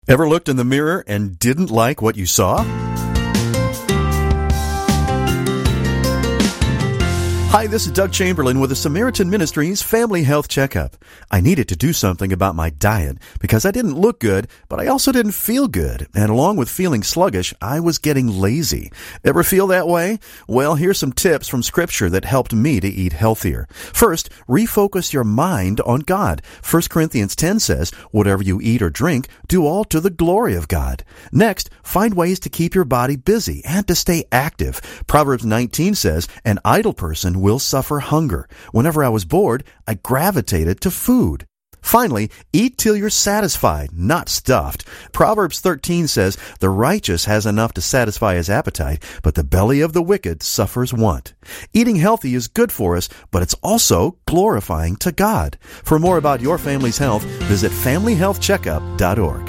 Ever looked in the mirror and didn't like what you saw? Hi, this is Doug Chamberlain with the Samaritan Ministries Family Health Checkup. I needed to do something about my diet because I didn't look good, but I also didn't feel good. And along with feeling sluggish, I was getting lazy. Ever feel that way? Well, here's some tips from Scripture that helped me to eat healthier. First, refocus your mind on God. 1 Corinthians 10 says, whatever you eat or drink, do all to the glory of God. Next, find ways to keep your body busy and to stay active. Proverbs 19 says, an idle person will suffer hunger. Whenever I was bored, I gravitated to food. Finally, eat till you're satisfied, not stuffed. Proverbs 13 says, the righteous has enough to satisfy his appetite, but the belly of the wicked suffers want. Eating healthy is good for us, but it's also glorifying to God. For more about your family's health, visit FamilyHealthCheckup.org.